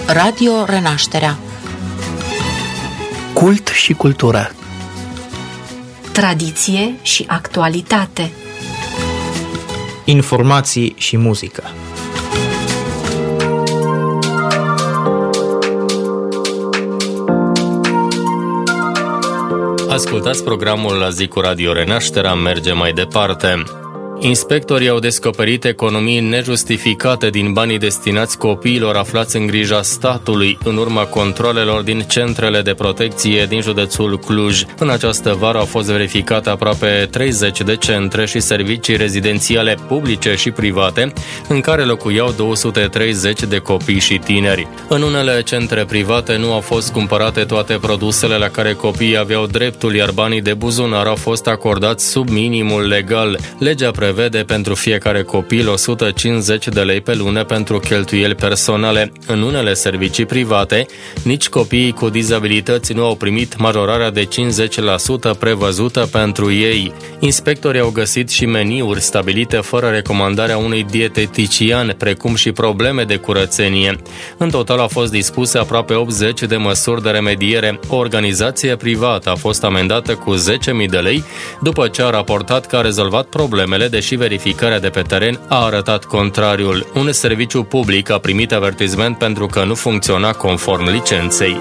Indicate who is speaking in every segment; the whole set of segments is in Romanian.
Speaker 1: Radio Renașterea.
Speaker 2: Cult și cultură.
Speaker 3: Tradiție și actualitate.
Speaker 4: Informații și muzică.
Speaker 5: Ascultați programul La zi cu Radio Renașterea, merge mai departe. Inspectorii au descoperit economii nejustificate din banii destinați copiilor aflați în grija statului în urma controalelor din centrele de protecție din județul Cluj. În această vară au fost verificate aproape 30 de centre și servicii rezidențiale publice și private, în care locuiau 230 de copii și tineri. În unele centre private nu au fost cumpărate toate produsele la care copiii aveau dreptul, iar banii de buzunar au fost acordați sub minimul legal. Legea prevede pentru fiecare copil 150 de lei pe lună pentru cheltuieli personale. În unele servicii private, nici copiii cu dizabilități nu au primit majorarea de 50% prevăzută pentru ei. Inspectorii au găsit și meniuri stabilite fără recomandarea unui dietetician, precum și probleme de curățenie. În total au fost dispuse aproape 80 de măsuri de remediere. O organizație privată a fost amendată cu 10.000 de lei după ce a raportat că a rezolvat problemele, deși verificarea de pe teren a arătat contrariul. Un serviciu public a primit avertisment pentru că nu funcționa conform licenței.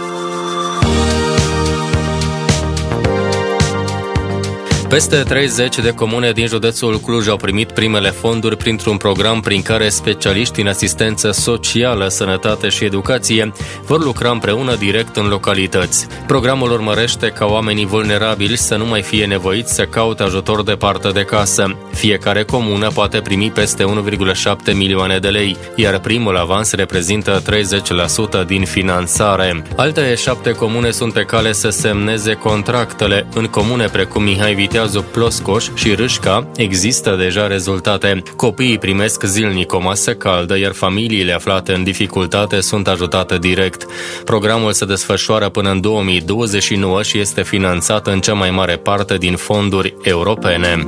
Speaker 5: Peste 30 de comune din județul Cluj au primit primele fonduri printr-un program prin care specialiști în asistență socială, sănătate și educație vor lucra împreună direct în localități. Programul urmărește ca oamenii vulnerabili să nu mai fie nevoiți să caute ajutor departe de casă. Fiecare comună poate primi peste 1,7 milioane de lei, iar primul avans reprezintă 30% din finanțare. Alte 7 comune sunt pe cale să semneze contractele. În comune precum Mihai Viteazu, Ploscoș și Râșca există deja rezultate. Copiii primesc zilnic o masă caldă, iar familiile aflate în dificultate sunt ajutate direct. Programul se desfășoară până în 2029 și este finanțat în cea mai mare parte din fonduri europene.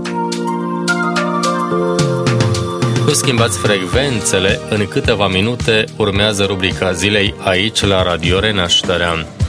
Speaker 5: Nu schimbați frecvențele, în câteva minute urmează rubrica zilei aici la Radio Renașterea.